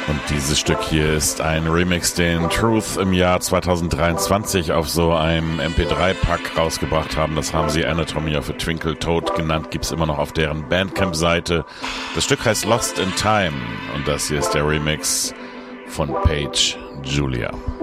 Und dieses Stück hier ist ein Remix, den Truth im Jahr 2023 auf so einem MP3-Pack rausgebracht haben. Das haben sie Anatomy of a Twinkle Toad genannt, gibt's immer noch auf deren Bandcamp-Seite. Das Stück heißt Lost in Time und das hier ist der Remix von Paige Julia.